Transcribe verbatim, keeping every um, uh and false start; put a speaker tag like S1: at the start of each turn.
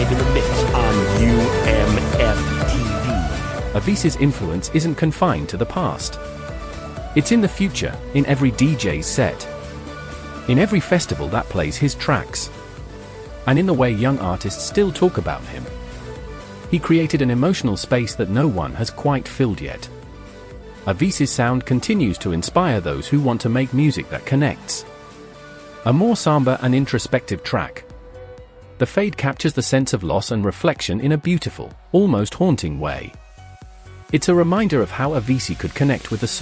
S1: live in the mix on U M F T V.
S2: Avicii's influence isn't confined to the past. It's in the future, in every D J's set, in every festival that plays his tracks, and in the way young artists still talk about him. He created an emotional space that no one has quite filled yet. Avicii's sound continues to inspire those who want to make music that connects. A more somber and introspective track, The Fade captures the sense of loss and reflection in a beautiful, almost haunting way. It's a reminder of how Avicii could connect with the soul